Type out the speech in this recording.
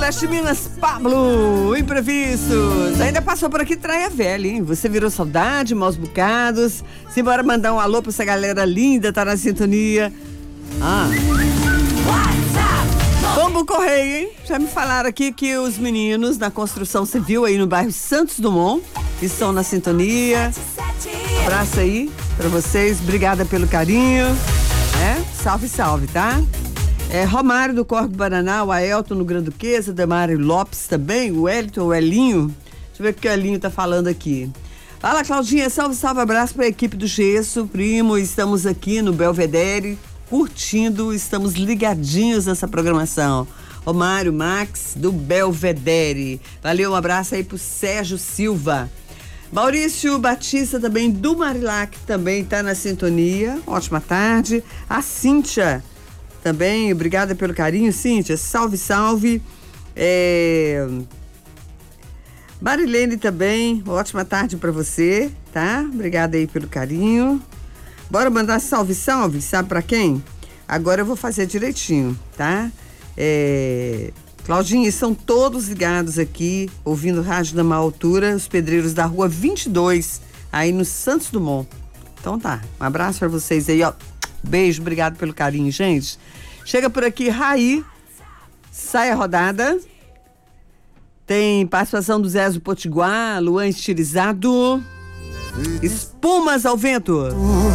Leste Minas, Pablo, imprevistos. Ainda passou por aqui Traia Velha, hein? Você virou saudade, maus bocados. Simbora mandar um alô pra essa galera linda, tá na sintonia. Pombo Correio, hein? Já me falaram aqui que os meninos da construção civil aí no bairro Santos Dumont estão na sintonia. Abraço aí pra vocês, obrigada pelo carinho. Salve, salve, tá? Romário do Corpo do Paraná, o Aelton no Gran Duquesa, Demário Lopes também, o Elton, o Elinho. Deixa eu ver o que o Elinho tá falando aqui. Fala, Claudinha, salve, salve, abraço pra equipe do Gesso, primo, estamos aqui no Belvedere, curtindo, estamos ligadinhos nessa programação. Romário Max do Belvedere. Valeu, um abraço aí pro Sérgio Silva. Maurício Batista também do Marilac também tá na sintonia. Ótima tarde. A Cíntia também, obrigada pelo carinho, Cíntia. Salve, salve. Marilene também, ótima tarde pra você, tá? Obrigada aí pelo carinho. Bora mandar salve, salve, sabe pra quem? Agora eu vou fazer direitinho, tá? Claudinha, estão todos ligados aqui, ouvindo Rádio da Maior Altura, os pedreiros da rua 22, aí no Santos Dumont. Então tá, um abraço pra vocês aí, ó. Beijo, obrigado pelo carinho, gente. Chega por aqui, Raí, Saia Rodada. Tem participação do Zé do Potiguar, Luan Estilizado. Espumas ao Vento.